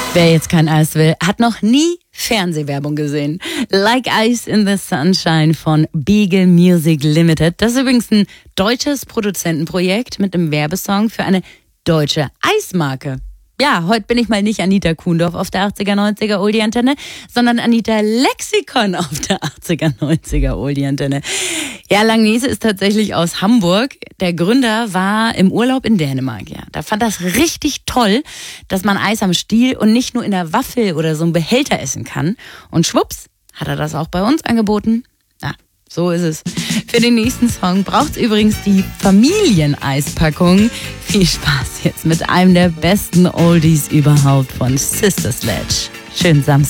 Wer jetzt kein Eis will, hat noch nie Fernsehwerbung gesehen. Like Ice in the Sunshine von Beagle Music Limited. Das ist übrigens ein deutsches Produzentenprojekt mit einem Werbesong für eine deutsche Eismarke. Ja, heute bin ich mal nicht Anita Kuhndorf auf der 80er, 90er Oldie-Antenne, sondern Anita Lexikon auf der 80er, 90er Oldie-Antenne. Ja, Langnese ist tatsächlich aus Hamburg. Der Gründer war im Urlaub in Dänemark. Ja, da fand das richtig toll, dass man Eis am Stiel und nicht nur in der Waffel oder so einem Behälter essen kann. Und schwupps, hat er das auch bei uns angeboten. Na, so ist es. Für den nächsten Song braucht's übrigens die Familieneispackung. Viel Spaß jetzt mit einem der besten Oldies überhaupt von Sister Sledge. Schönen Samstag.